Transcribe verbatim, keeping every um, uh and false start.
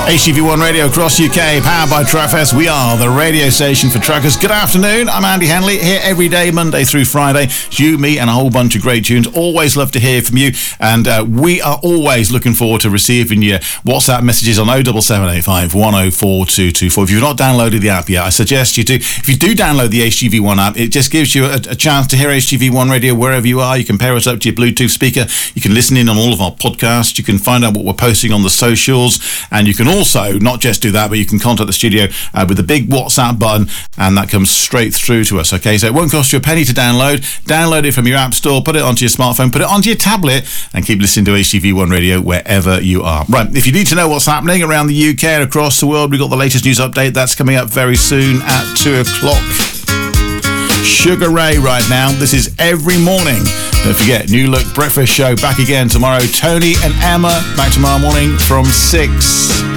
H T V one Radio across U K, powered by Truckfest. We are the radio station for truckers. Good afternoon, I'm Andy Henley, here every day, Monday through Friday. It's you, me, and a whole bunch of great tunes. Always love to hear from you, and uh, we are always looking forward to receiving your WhatsApp messages on oh seven seven eight five, one oh four two two four. If you've not downloaded the app yet, I suggest you do. If you do download the H T V one app, it just gives you a, a chance to hear H T V one Radio wherever you are. You can pair us up to your Bluetooth speaker. You can listen in on all of our podcasts. You can find out what we're posting on the socials, and you can also not just do that, but you can contact the studio uh, with the big WhatsApp button, and that comes straight through to us. Okay, so it won't cost you a penny to download. Download it from your app store, put it onto your smartphone, put it onto your tablet, and keep listening to H T V one Radio wherever you are. Right, if you need to know what's happening around the U K and across the world, we've got the latest news update. That's coming up very soon at two o'clock. Sugar Ray right now. This is Every Morning. Don't forget, New Look Breakfast Show back again tomorrow. Tony and Emma back tomorrow morning from six.